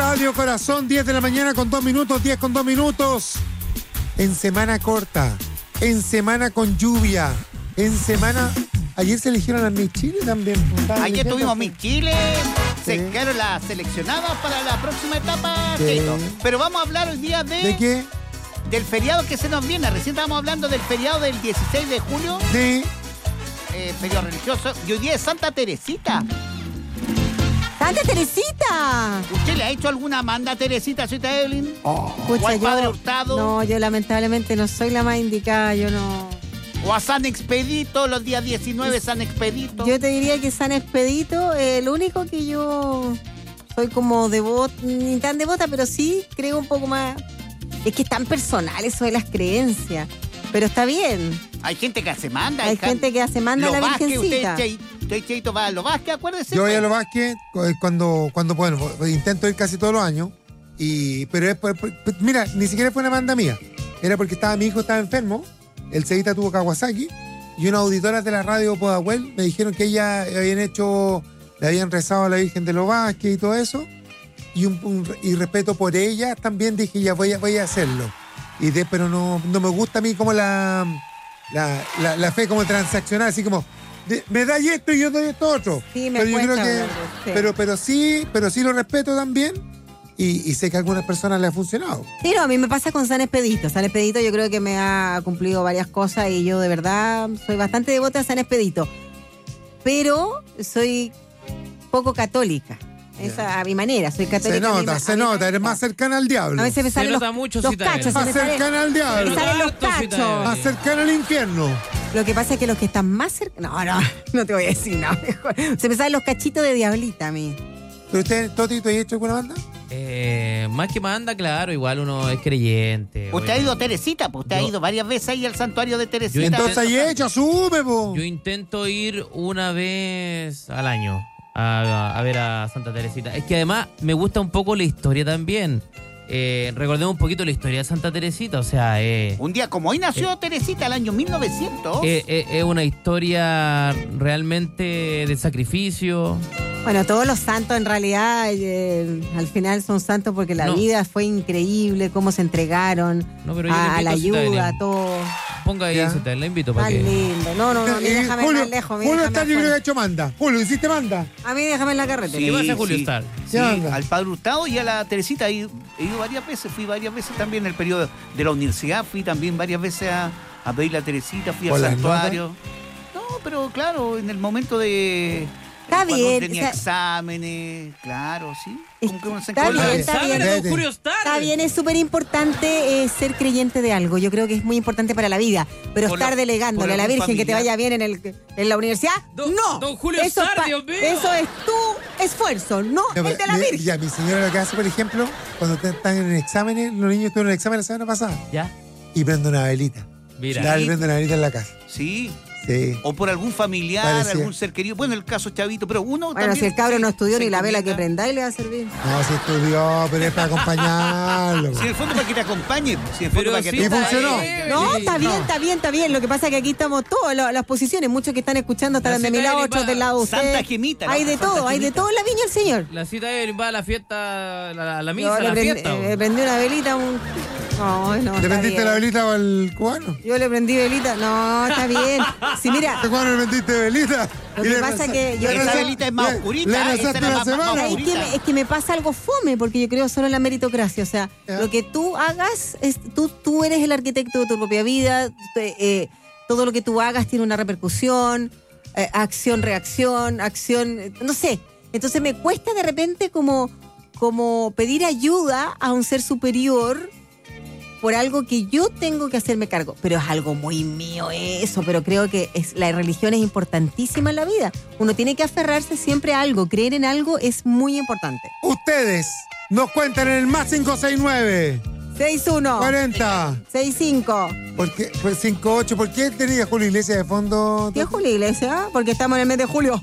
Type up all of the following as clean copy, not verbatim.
Radio Corazón, 10 de la mañana con 2 minutos, 10 con 2 minutos. En semana corta, en semana con lluvia, en semana... Ayer se eligieron las Miss Chile también. Ayer tuvimos Miss Chile, se quedaron las seleccionadas para la próxima etapa. Sí. Pero vamos a hablar hoy día ¿De qué? del feriado que se nos viene. Recién estábamos hablando del feriado del 16 de julio. Sí. Feriado religioso. Y hoy día es Santa Teresita. ¡Santa Teresita! ¿Usted le ha hecho alguna manda a Teresita, señorita Evelyn? Pucha, ¿O al yo- Padre Hurtado? No, yo lamentablemente no soy la más indicada, yo no... ¿O a San Expedito, los días 19 San Expedito? Yo te diría que San Expedito, el único que yo soy como devota, ni tan devota, pero sí creo un poco más... Es que es tan personal eso de las creencias, pero está bien. Hay gente que hace manda. Hay gente que hace manda a la Virgencita. Usted, Cheito, va a los Vázquez, acuérdese. Yo voy a los Vázquez cuando bueno, intento ir casi todos los años. Pero es mira, ni siquiera fue una manda mía. Era porque mi hijo estaba enfermo. El Cedita tuvo Kawasaki. Y unas auditoras de la radio Podahuel me dijeron que ella le habían rezado a la Virgen de los Vázquez y todo eso. Y respeto por ella también dije, ya voy a hacerlo. Pero no me gusta a mí como la fe como transaccional, así como me da esto y yo doy esto otro. Sí, me pero yo cuesta creo que hablar de pero sí lo respeto también y sé que a algunas personas le ha funcionado. Sí, no, a mí me pasa con San Expedito. San Expedito yo creo que me ha cumplido varias cosas y yo de verdad soy bastante devota a San Expedito. Pero soy poco católica. Esa, a mi manera, soy católica. Se nota, eres más cercana al diablo. A veces me salen nota los, mucho, los Cita cachos. Evelyn. se Más me salen- cercana al diablo. me salen los Harto, Cita cachos. Evelyn. Más cercana al infierno. Lo que pasa es que los que están más cerca... No te voy a decir nada mejor. Se me salen los cachitos de diablita a mí. ¿Pero usted, Toti, tú has hecho alguna banda? Más que manda, claro, igual uno es creyente. Usted ha ido a Teresita, pues usted ha ido varias veces ahí al santuario de Teresita. Yo Entonces ahí hecho, asume, po. Yo intento ir una vez al año a ver a Santa Teresita. Es que además me gusta un poco la historia también. Recordemos un poquito la historia de Santa Teresita, o sea, Un día como hoy nació Teresita, el año 1900. es una historia realmente de sacrificio. Bueno, todos los santos en realidad al final son santos porque la No. vida fue increíble, cómo se entregaron No, pero yo le a la invito, Cita ayuda, a Evelyn. todo. Ponga ahí, Ya. Cita, la invito para Tan que... lindo. No, déjame Julio, más lejos. Julio déjame está yo creo que ha afuera. hecho manda. Julio, ¿hiciste manda? A mí déjame en la carretera. ¿Qué pasa, Julio Star? Sí, ¿Qué onda? al Padre Hurtado y a la Teresita he ido varias veces. Fui varias veces también en el periodo de la universidad. Fui también varias veces a pedir a Teresita. Fui ¿Por al las santuario. No, pero claro, en el momento de... Está cuando bien, tenía o sea, exámenes, claro, sí. Es- Como que uno se está encuentra- bien, está bien. Don Julio Star. Está bien, es súper importante ser creyente de algo. Yo creo que es muy importante para la vida. Pero Por estar lo- delegándole por a la algún Virgen que te familiar. vaya bien en la universidad, no. Don Julio eso, Star, Dios mío. eso es tu esfuerzo, no No, el de la Virgen. Ya, mi señora lo que hace, por ejemplo, cuando están en exámenes, los niños tuvieron el examen la semana pasada ¿Ya? y prende una velita. Mira. Dale, prende una velita en la casa. Sí. Sí. O por algún familiar, Parecía. algún ser querido. Bueno, el caso Chavito, pero uno Bueno, también si el cabro no estudió se ni la vela que encomienda. prenda y le va a servir. No, se estudió, pero es para acompañarlo. Si en el fondo para que te acompañe. Si en el fondo Pero para que sí, te Y funcionó. No, Sí, está bien, está bien. Lo que pasa es que aquí estamos todos, las posiciones, muchos que están escuchando estarán de mi lado, Cita otros del lado de usted. Santa Gemita, Hay ¿no? de Santa todo, hay de Gemita. todo en la viña del Señor. La cita de Evelyn va a la fiesta, la Yo misa, le la prendí, fiesta. prendí una velita, no, ¿Le está prendiste bien. la velita al cubano? Yo le prendí velita, no, está bien. Sí, mira, ¿A cubano le prendiste velita? Lo Y que le pasa reza- que yo- le Esa reza- velita es más le- oscurita, Le esa rezaste era la más semana. oscura. es que me pasa algo fome, porque yo creo solo en la meritocracia. O sea, Ya. lo que tú hagas, tú eres el arquitecto de tu propia vida, todo lo que tú hagas tiene una repercusión, acción, reacción, no sé. Entonces me cuesta de repente como pedir ayuda a un ser superior por algo que yo tengo que hacerme cargo. Pero es algo muy mío eso, pero creo que la religión es importantísima en la vida. Uno tiene que aferrarse siempre a algo, creer en algo es muy importante. Ustedes nos cuentan en el más 569 6-1, 40 6-5. ¿Por qué? Pues 58. ¿Por qué tenía Julio Iglesias de fondo? ¿Qué es Julio Iglesia? Porque estamos en el mes de julio.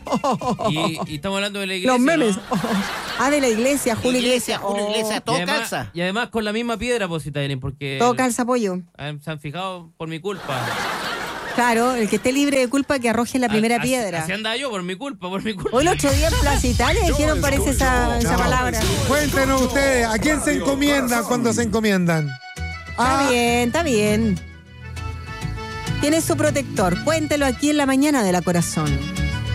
Y estamos hablando de la iglesia. Los memes. ¿no? De la iglesia, Julio Iglesia. Julio Iglesias, Y todo además, calza. y además con la misma piedra, pues, cita Evelyn, porque Todo calza pollo. se han fijado por mi culpa. Claro, el que esté libre de culpa que arroje la primera piedra. Así andaba yo, por mi culpa. Hoy el otro día en Plaza Italia dijeron, parece esa palabra. Cuéntenos ustedes, ¿a quién se encomiendan cuando se encomiendan? Está bien. Tiene su protector. Cuéntelo aquí en La Mañana de la Corazón.